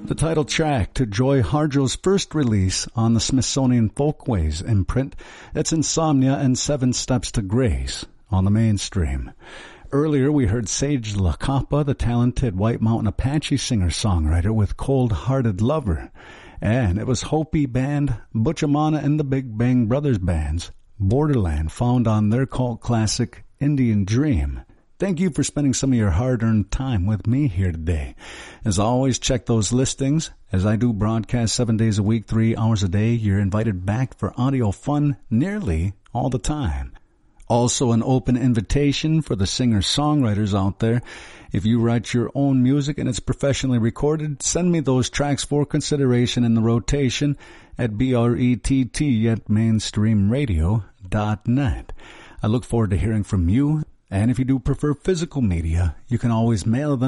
The title track to Joy Harjo's first release on the Smithsonian Folkways imprint. That's Insomnia and 7 Steps to Grace on the Mainstream. Earlier we heard Sage La Capa, the talented White Mountain Apache singer-songwriter with Cold Hearted Lover. And it was Hopi band Butchamana and the Big Bang Brothers Band's Borderland, found on their cult classic Indian Dream. Thank you for spending some of your hard-earned time with me here today. As always, check those listings. As I do broadcast 7 days a week, 3 hours a day, you're invited back for audio fun nearly all the time. Also, an open invitation for the singer-songwriters out there. If you write your own music and it's professionally recorded, send me those tracks for consideration in the rotation at brett@mainstreamradio.net. I look forward to hearing from you. And if you do prefer physical media, you can always mail them